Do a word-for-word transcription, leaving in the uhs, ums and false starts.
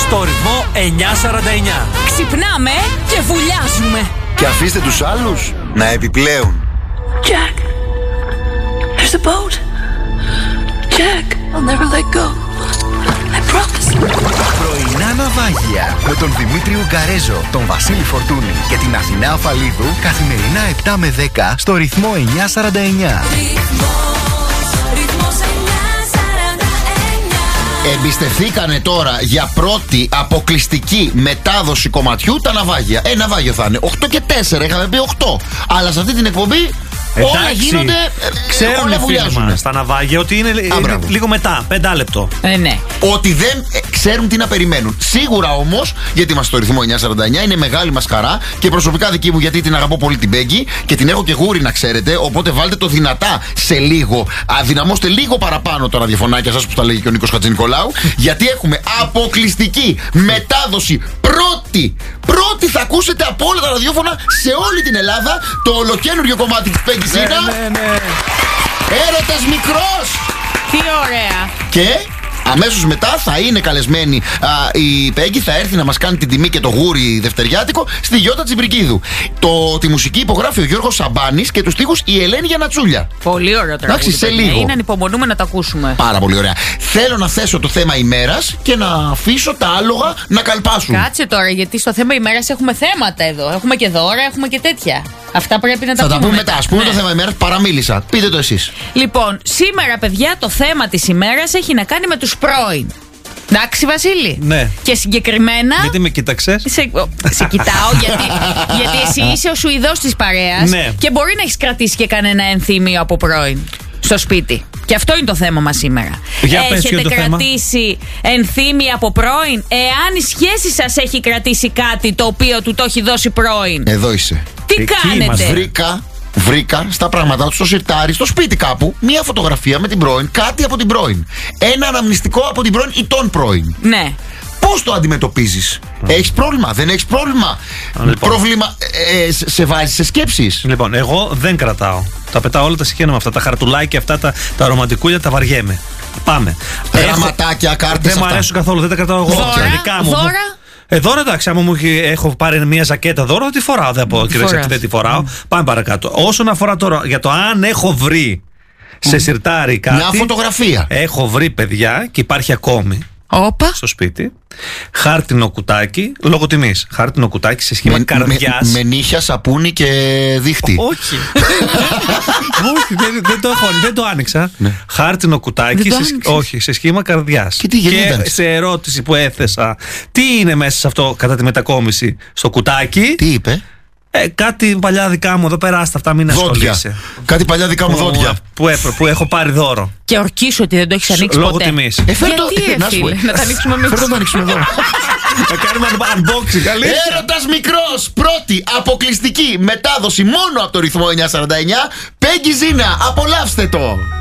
στο ρυθμό εννιά σαράντα εννιά. Ξυπνάμε και βουλιάζουμε. Και αφήστε τους άλλους να επιπλέουν. Jack, there's a boat. Jack, I'll never let go. I promise. Πρωινά ναυάγια με τον Δημήτρη Ουγκαρέζο, τον Βασίλη Φορτούνη και την Αθηνά Αφαλίδου καθημερινά επτά με δέκα στο ρυθμό εννιά σαράντα εννιά. Εμπιστευθήκανε τώρα για πρώτη αποκλειστική μετάδοση κομματιού τα ναυάγια. Ε, ναυάγιο θα είναι. οκτώ και τέσσερα, είχαμε πει οκτώ. Αλλά σε αυτή την εκπομπή εντάξει, όλα γίνονται. Ξέρουν όλα βουλιάζουν. Στα ναυάγια ότι είναι, Α, είναι λίγο μετά, πέντε λεπτό. Ε, ναι. Ότι δεν ε, ξέρουν τι να περιμένουν. Σίγουρα όμως, γιατί είμαστε στο ρυθμό εννιά σαράντα εννιά, είναι μεγάλη μας χαρά και προσωπικά δική μου, γιατί την αγαπώ πολύ την Πέγκη και την έχω και γούρι να ξέρετε. Οπότε βάλτε το δυνατά σε λίγο. Αδυναμώστε λίγο παραπάνω τα ραδιοφωνάκια σας που τα λέγει και ο Νίκος Χατζηνικολάου. Γιατί έχουμε αποκλειστική μετάδοση πρώτη. Πρώτη θα ακούσετε από όλα τα ραδιόφωνα σε όλη την Ελλάδα το ολοκαίνουργιο κομμάτι της Πέγκης. Ναι, ναι, ναι. Έρωτας μικρός. Τι ωραία. Και αμέσως μετά θα είναι καλεσμένη α, η Πέγκη, θα έρθει να μας κάνει την τιμή και το γούρι δευτεριάτικο στη Γιώτα Τσιμπρικίδου. Το, τη μουσική υπογράφει ο Γιώργος Σαμπάνης και τους στίχους η Ελένη Γιανατσούλια. Πολύ ωραίο τραγούδι. Εντάξει, σε λίγο. Είναι ανυπομονούμε να τα ακούσουμε. Πάρα πολύ ωραία. Θέλω να θέσω το θέμα ημέρας και να αφήσω τα άλογα να καλπάσουν. Κάτσε τώρα, γιατί στο θέμα ημέρας έχουμε θέματα εδώ. Έχουμε και δώρα, έχουμε και τέτοια. Αυτά πρέπει να τα θα πούμε. τα πούμε μετά. Ας πούμε ναι. το θέμα ημέρας, παραμίλησα. Πείτε το εσείς. Λοιπόν, σήμερα, παιδιά, το θέμα της ημέρας έχει να κάνει με τους πρώην. Εντάξει, Βασίλη. Ναι. Και συγκεκριμένα. Γιατί με κοίταξες? Σε, σε κοιτάω, γιατί, γιατί εσύ είσαι ο Σουηδός της παρέας. Ναι. Και μπορεί να έχεις κρατήσει και κανένα ενθύμιο από πρώην στο σπίτι. Και αυτό είναι το θέμα μας σήμερα. Για πες, έχετε το κρατήσει ενθύμια από πρώην? Εάν η σχέση σας έχει κρατήσει κάτι το οποίο του το έχει δώσει πρώην, Εδώ είσαι. τι Εκεί κάνετε? είμαστε. Βρήκα, βρήκα στα πράγματά του, στο σιρτάρι, στο σπίτι κάπου, μία φωτογραφία με την πρώην, κάτι από την πρώην. Ένα αναμνηστικό από την πρώην ή τον πρώην. Ναι. Πώς το αντιμετωπίζεις? Mm. Έχεις πρόβλημα, δεν έχεις πρόβλημα? Λοιπόν. Πρόβλημα ε, ε, σε βάζει σε σκέψεις? Λοιπόν, εγώ δεν κρατάω. Τα πετάω όλα, τα συγχαίρω με αυτά. Τα χαρτουλάκια αυτά, τα, τα ρομαντικούλια, τα βαριέμαι. Πάμε. Γραμματάκια, κάρτες. Δεν μου αυτά. αρέσουν καθόλου, δεν τα κρατάω εγώ. Δώρα, Τα δικά μου. δώρα. Ε, δώρα, εντάξει, άμα μου έχει- έχω πάρει μια ζακέτα δώρο, τη φοράω. Δεν πω, κύριε φοράς. δεν τη φοράω. Πάμε παρακάτω. Όσον αφορά τώρα για το αν έχω βρει σε σιρτάρι κάτι. Μια φωτογραφία. Έχω βρει, παιδιά, και υπάρχει ακόμη Όπα. στο σπίτι. Χάρτινο κουτάκι, λόγω τιμής. Χάρτινο κουτάκι σε σχήμα με, καρδιάς. με, με νύχια, σαπούνι και δίχτυ. Όχι. Όχι, δεν, δεν το έχω, δεν το άνοιξα. Ναι. Χάρτινο κουτάκι, Δεν το σε, άνοιξες? όχι, σε σχήμα καρδιάς. Και τι γίνεται? σε ερώτηση που έθεσα, τι είναι μέσα σε αυτό κατά τη μετακόμιση στο κουτάκι? Τι είπε? Ε, κάτι παλιά δικά μου εδώ πέρα, άστα αυτά, μην Δόντια. ασχολείσαι. Κάτι παλιά δικά μου δόντια. Που, έπρεπε, που έχω πάρει δώρο. Και ορκίσω ότι δεν το έχεις ανοίξει Λόγω ποτέ. τιμής. Ε, φέρ' το- Γιατί, ρε να σου πω. φίλε, να τα ανοίξουμε εμείς. Φέρ' το να το ανοίξουμε εδώ. Θα κάνουμε unboxing, αλήθεια. Έρωτας μικρός, πρώτη αποκλειστική μετάδοση μόνο από το ρυθμό εννιά σαράντα εννιά. Πέγκη Ζίνα, απολαύστε το.